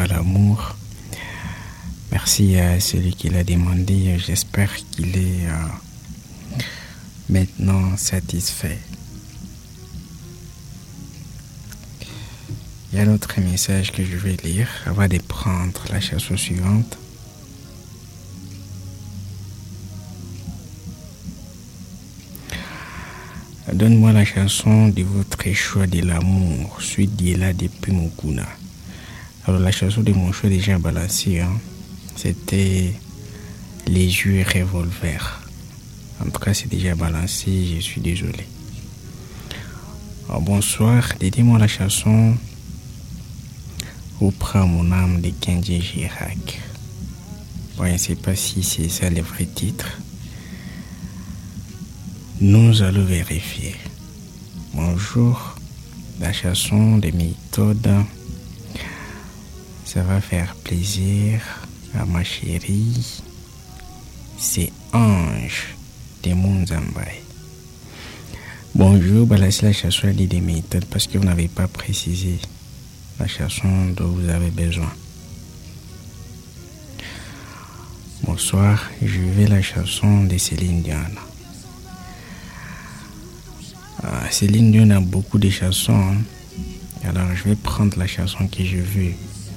à l'amour. Merci à celui qui l'a demandé. J'espère qu'il est maintenant satisfait. Il y a un autre message que je vais lire avant de prendre la chanson suivante. Donne-moi la chanson de votre choix de l'amour, suite d'Ila depuis Mukuna. Alors la chanson de mon choix déjà balancée, c'était Les yeux revolver. En tout cas, c'est déjà balancé, je suis désolé. Alors, bonsoir, dédiez-moi la chanson Où prend mon âme de Kenji Girac. Bon, je ne sais pas si c'est ça le vrai titre. Nous allons vérifier. Bonjour, la chanson de méthode. Ça va faire plaisir à ma chérie. C'est Ange de Munzambai. Bonjour, c'est la chanson des méthodes parce que vous n'avez pas précisé la chanson dont vous avez besoin. Bonsoir, je vais la chanson de Céline Dion. Céline Dion a beaucoup de chansons, alors je vais prendre la chanson que je veux.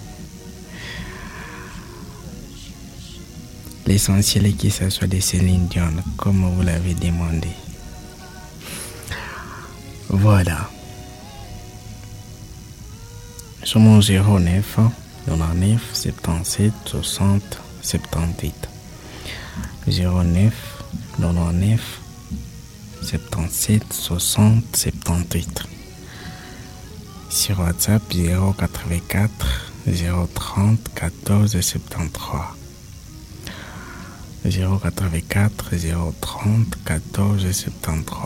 L'essentiel est que ça soit de Céline Dion, comme vous l'avez demandé. Voilà. Nous sommes au 09 99 77 60 78. 09 99 77 60 78. Sur WhatsApp 084 030 14 73. 084 030 14 73.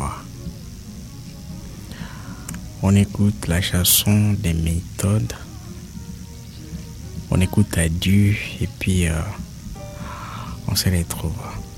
On écoute la chanson des méthodes. On écoute Adieu et puis on se retrouve.